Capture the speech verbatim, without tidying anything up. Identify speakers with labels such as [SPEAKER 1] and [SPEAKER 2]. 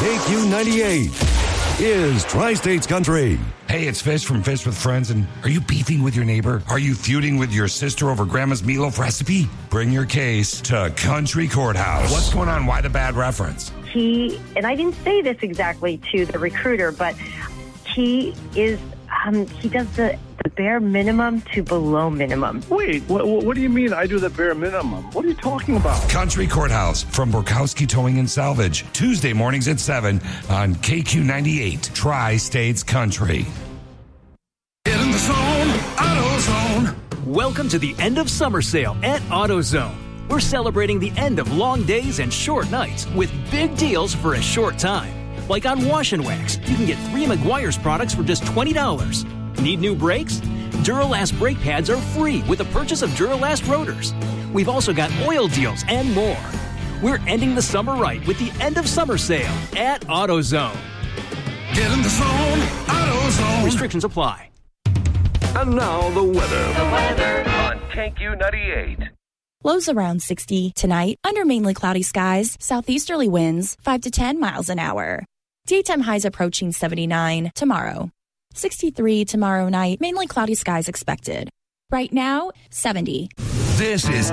[SPEAKER 1] K Q ninety-eight is Tri-States Country.
[SPEAKER 2] Hey, it's Fish from Fish with Friends, and are you beefing with your neighbor? Are you feuding with your sister over Grandma's meatloaf recipe? Bring your case to Country Courthouse. What's going on? Why the bad reference?
[SPEAKER 3] He, and I didn't say this exactly to the recruiter, but he is, um, he does the, the bare minimum to below minimum.
[SPEAKER 4] Wait, what, what do you mean I do the bare minimum? What are you talking about?
[SPEAKER 2] Country Courthouse from Borkowski Towing and Salvage. Tuesday mornings at seven on K Q ninety-eight, Tri-States Country.
[SPEAKER 5] Get in the zone, AutoZone.
[SPEAKER 6] Welcome to the end of summer sale at AutoZone. We're celebrating the end of long days and short nights with big deals for a short time. Like on Wash and Wax, you can get three Meguiar's products for just twenty dollars. Need new brakes? Duralast brake pads are free with the purchase of Duralast rotors. We've also got oil deals and more. We're ending the summer right with the end of summer sale at AutoZone.
[SPEAKER 5] Get in the zone, AutoZone.
[SPEAKER 6] Restrictions apply.
[SPEAKER 1] And now the weather.
[SPEAKER 7] The weather
[SPEAKER 8] on K Q ninety-eight.
[SPEAKER 9] Lows around sixty tonight, under mainly cloudy skies, southeasterly winds five to ten miles an hour. Daytime highs approaching seventy-nine tomorrow. sixty-three tomorrow night, mainly cloudy skies expected. Right now, seventy.
[SPEAKER 2] This is